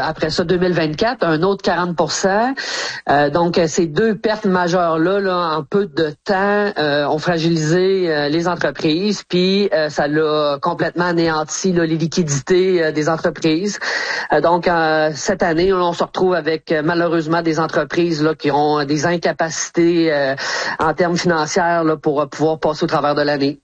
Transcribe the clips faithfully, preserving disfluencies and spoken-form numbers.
après ça, deux mille vingt-quatre, un autre quarante pour cent. Euh, donc, ces deux pertes majeures-là, là, en peu de temps, euh, ont fragilisé euh, les entreprises, puis euh, ça l'a complètement anéanti là, les liquidités euh, des entreprises. Euh, donc, euh, cette année, on se retrouve avec euh, malheureusement des entreprises là, qui ont des incapacités euh, en termes financiers là, pour euh, pouvoir passer au travers de l'année.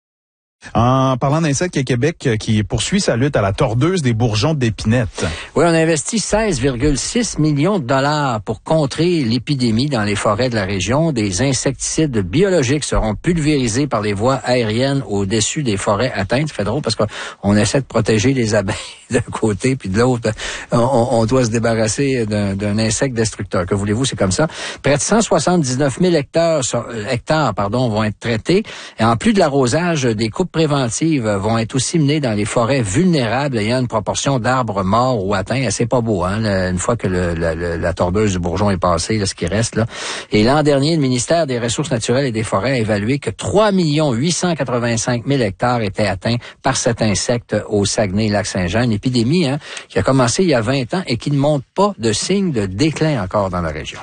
En parlant d'insectes, Québec qui poursuit sa lutte à la tordeuse des bourgeons d'épinette. Oui, on a investi seize virgule six millions de dollars pour contrer l'épidémie dans les forêts de la région. Des insecticides biologiques seront pulvérisés par les voies aériennes au-dessus des forêts atteintes. Ça fait drôle parce qu'on essaie de protéger les abeilles d'un côté, puis de l'autre, on, on doit se débarrasser d'un, d'un insecte destructeur. Que voulez-vous, c'est comme ça. Près de cent soixante-dix-neuf mille hectares, hectares pardon, vont être traités. Et en plus de l'arrosage, des coupes préventives vont être aussi menées dans les forêts vulnérables ayant une proportion d'arbres morts ou atteints. C'est pas beau, hein, une fois que le, la, la tordeuse du bourgeon est passée, là, ce qui reste là. Et l'an dernier, le ministère des Ressources naturelles et des Forêts a évalué que trois millions huit cent quatre-vingt-cinq mille hectares étaient atteints par cet insecte au Saguenay-Lac-Saint-Jean. Une épidémie hein, qui a commencé il y a vingt ans et qui ne montre pas de signe de déclin encore dans la région.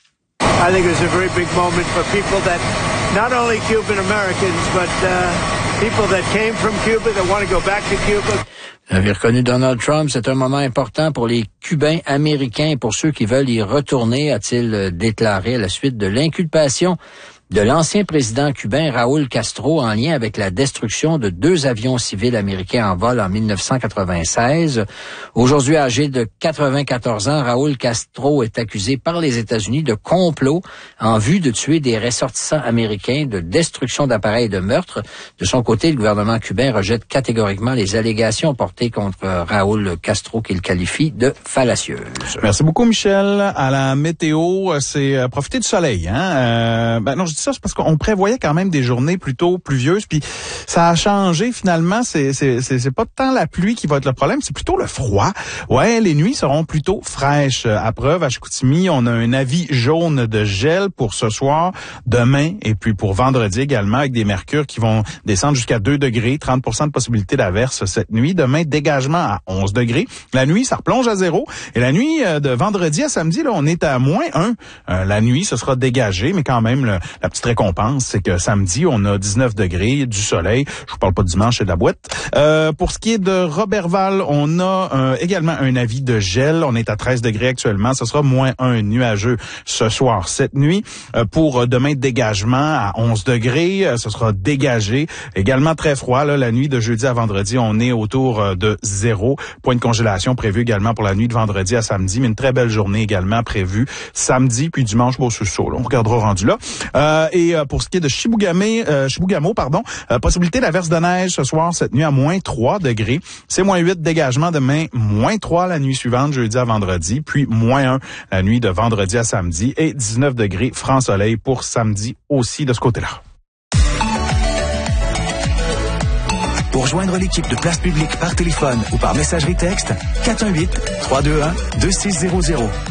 I think it was a very big moment for people that, not only Cuban Americans, but uh, people that came from Cuba that want to go back to Cuba. Vous avez reconnu Donald Trump, c'est un moment important pour les Cubains américains et pour ceux qui veulent y retourner, a-t-il déclaré à la suite de l'inculpation de l'ancien président cubain Raúl Castro en lien avec la destruction de deux avions civils américains en vol en dix-neuf cent quatre-vingt-seize. Aujourd'hui âgé de quatre-vingt-quatorze ans, Raúl Castro est accusé par les États-Unis de complot en vue de tuer des ressortissants américains, de destruction d'appareils et de meurtre. De son côté, le gouvernement cubain rejette catégoriquement les allégations portées contre Raúl Castro qu'il qualifie de fallacieuses. Merci beaucoup, Michel. À la météo, c'est euh, profiter du soleil. Hein? Euh, ben non, je ça, c'est parce qu'on prévoyait quand même des journées plutôt pluvieuses, puis ça a changé finalement. C'est, c'est, c'est, c'est pas tant la pluie qui va être le problème, c'est plutôt le froid. Ouais, les nuits seront plutôt fraîches. À preuve, à Chicoutimi, on a un avis jaune de gel pour ce soir, demain, et puis pour vendredi également, avec des mercures qui vont descendre jusqu'à deux degrés, trente pour cent de possibilité d'averse cette nuit. Demain, dégagement à onze degrés. La nuit, ça replonge à zéro. Et la nuit de vendredi à samedi, là, on est à moins un. Euh, la nuit, ce sera dégagé, mais quand même, le, la petite récompense, c'est que samedi, on a dix-neuf degrés, du soleil. Je vous parle pas de dimanche, c'est de la boîte. Euh, pour ce qui est de Roberval, on a euh, également un avis de gel. On est à treize degrés actuellement. Ce sera moins un nuageux ce soir, cette nuit. Euh, pour demain, dégagement à onze degrés. Euh, ce sera dégagé. Également très froid. Là, la nuit de jeudi à vendredi, on est autour de zéro. Point de congélation prévu également pour la nuit de vendredi à samedi. Mais une très belle journée également prévue samedi, puis dimanche, bon, c'est ça. Là, on regardera rendu là. Euh, et euh, pour ce qui est de Chibougamé, euh, Chibougamau, pardon, euh, possibilité d'averse de neige ce soir, cette nuit à moins trois degrés. C'est moins huit dégagement demain, moins trois la nuit suivante, jeudi à vendredi, puis moins un la nuit de vendredi à samedi et dix-neuf degrés franc soleil pour samedi aussi de ce côté-là. Pour joindre l'équipe de Place Publique par téléphone ou par messagerie texte, quatre un huit, trois deux un, deux six zéro zéro.